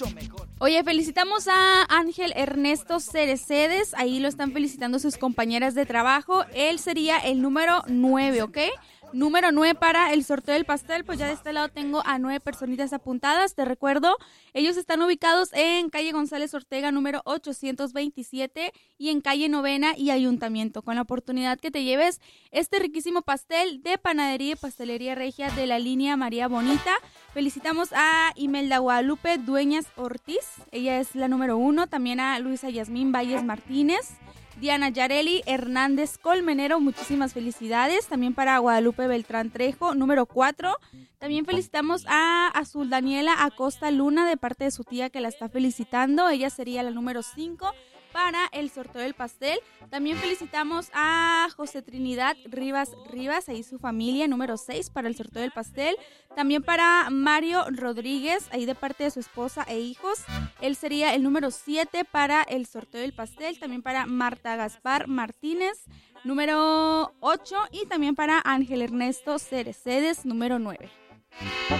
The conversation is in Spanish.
Oye, felicitamos a Ángel Ernesto Cerecedes, ahí lo están felicitando sus compañeras de trabajo. Él sería el número 9, ¿ok? Número 9 para el sorteo del pastel, pues ya de este lado tengo a 9 personitas apuntadas, te recuerdo, ellos están ubicados en calle González Ortega, número 827 y en calle Novena y Ayuntamiento, con la oportunidad que te lleves este riquísimo pastel de panadería y pastelería regia de la línea María Bonita. Felicitamos a Imelda Guadalupe Dueñas Ortiz, ella es la número 1, también a Luisa Yasmín Valles Martínez, Diana Yareli Hernández Colmenero, muchísimas felicidades. También para Guadalupe Beltrán Trejo, número 4. También felicitamos a Azul Daniela Acosta Luna de parte de su tía que la está felicitando. Ella sería la número 5 para el sorteo del pastel. También felicitamos a José Trinidad Rivas, ahí su familia, número 6 para el sorteo del pastel. También para Mario Rodríguez, ahí de parte de su esposa e hijos. Él sería el número 7 para el sorteo del pastel. También para Marta Gaspar Martínez, número 8. Y también para Ángel Ernesto Cerecedes, número 9.